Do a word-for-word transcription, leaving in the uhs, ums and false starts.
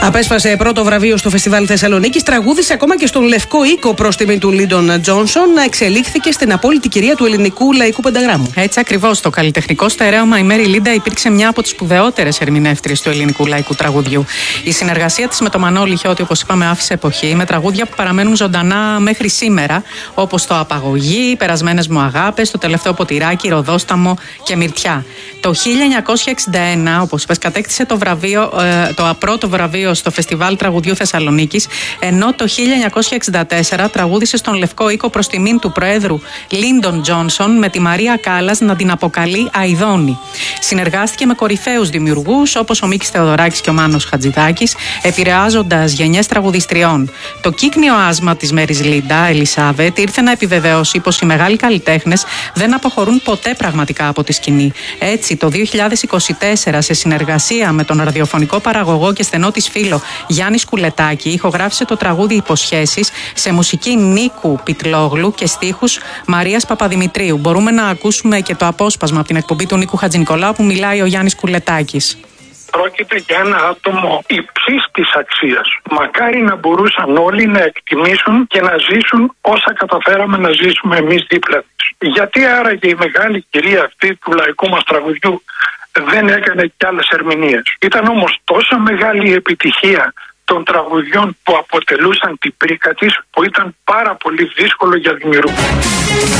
Απέσπασε πρώτο βραβείο στο Φεστιβάλ Θεσσαλονίκης, τραγούδισε ακόμα και στον Λευκό Οίκο προς τιμή του Λίντον Τζόνσον, να εξελίχθηκε στην απόλυτη κυρία του ελληνικού λαϊκού πενταγράμμου. Έτσι ακριβώς, στο καλλιτεχνικό στερέωμα η Μέρι Λίντα υπήρξε μια από τις σπουδαιότερες ερμηνεύτριες του ελληνικού λαϊκού τραγουδιού. Η συνεργασία της με το Μανώλη Χιώτη, όπως είπαμε, άφησε εποχή, με τραγούδια που παραμένουν ζωντανά μέχρι σήμερα, όπως το Απαγωγή, Περασμένες μου αγάπες, το Τελευταίο ποτηράκι, Ροδόσταμο και Μυρτιά. Το χίλια εννιακόσια εξήντα ένα, όπως είπες, κατέκτησε το, βραβείο, ε, το πρώτο βραβείο στο Φεστιβάλ Τραγουδιού Θεσσαλονίκης, ενώ το χίλια εννιακόσια εξήντα τέσσερα τραγούδισε στον Λευκό Οίκο προς τιμήν του Προέδρου Λίντον Τζόνσον, με τη Μαρία Κάλλας να την αποκαλεί Αηδόνη. Συνεργάστηκε με κορυφαίους δημιουργούς όπως ο Μίκης Θεοδωράκης και ο Μάνος Χατζηδάκης, επηρεάζοντας γενιές τραγουδιστριών. Το κύκνιο άσμα της Μέρις Λίντα, Ελισάβετ, ήρθε να επιβεβαιώσει πως οι μεγάλοι καλλιτέχνες δεν αποχωρούν ποτέ πραγματικά από τη σκηνή. Έτσι, το δύο χιλιάδες είκοσι τέσσερα, σε συνεργασία με τον ραδιοφωνικό παραγωγό και στενό της φίλο Γιάννη Σκουλετάκη, ηχογράφησε το τραγούδι Υποσχέσεις σε μουσική Νίκου Πιτλόγλου και στίχους Μαρίας Παπαδημητρίου. Μπορούμε να ακούσουμε και το απόσπασμα από την εκπομπή του Νίκου Χατζηνικολάου που μιλάει ο Γιάννης Σκουλετάκης. Πρόκειται για ένα άτομο υψής της αξίας. Μακάρι να μπορούσαν όλοι να εκτιμήσουν και να ζήσουν όσα καταφέραμε να ζήσουμε εμείς δίπλα της. Γιατί άραγε η μεγάλη κυρία αυτή του λαϊκού μας τραγουδιού δεν έκανε κι άλλες ερμηνείες? Ήταν όμως τόσο μεγάλη η επιτυχία των τραγουδιών που αποτελούσαν την πρίκα της, που ήταν πάρα πολύ δύσκολο για δημιουργούς.